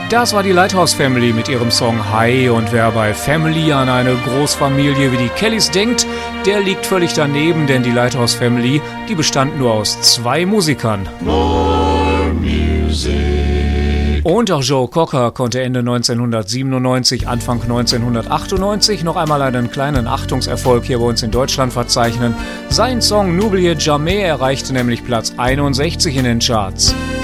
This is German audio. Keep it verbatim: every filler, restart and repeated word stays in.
Das war die Lighthouse Family mit ihrem Song Hi, und wer bei Family an eine Großfamilie wie die Kellys denkt, der liegt völlig daneben, denn die Lighthouse Family, die bestand nur aus zwei Musikern. More music. Und auch Joe Cocker konnte Ende neunzehnhundertsiebenundneunzig, Anfang neunzehnhundertachtundneunzig noch einmal einen kleinen Achtungserfolg hier bei uns in Deutschland verzeichnen. Sein Song N'Oubliez Jamais erreichte nämlich Platz einundsechzig in den Charts.